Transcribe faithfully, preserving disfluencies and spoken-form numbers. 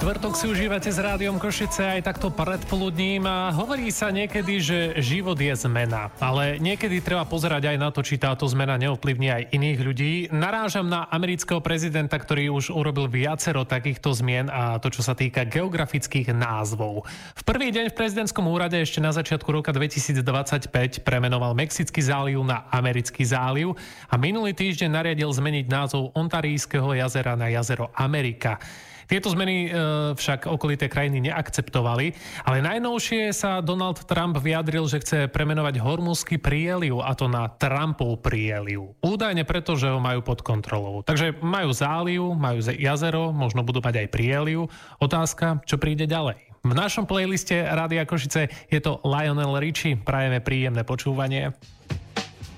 Štvrtok si užívate s Rádiom Košice aj takto predpoludním a hovorí sa niekedy, že život je zmena. Ale niekedy treba pozerať aj na to, či táto zmena neovplyvní aj iných ľudí. Narážam na amerického prezidenta, ktorý už urobil viacero takýchto zmien a to, čo sa týka geografických názvov. V prvý deň v prezidentskom úrade ešte na začiatku roka dvetisícdvadsaťpäť premenoval Mexický záliv na Americký záliv a minulý týždeň nariadil zmeniť názov Ontarijského jazera na jazero Amerika. Tieto zmeny e, však okolité krajiny neakceptovali, ale najnovšie sa Donald Trump vyjadril, že chce premenovať Hormuzský prieliv, a to na Trumpov prieliv. Údajne preto, že ho majú pod kontrolou. Takže majú záliv, majú jazero, možno budú mať aj prieliv. Otázka, čo príde ďalej. V našom playliste Rádia Košice je to Lionel Richie. Prajeme príjemné počúvanie.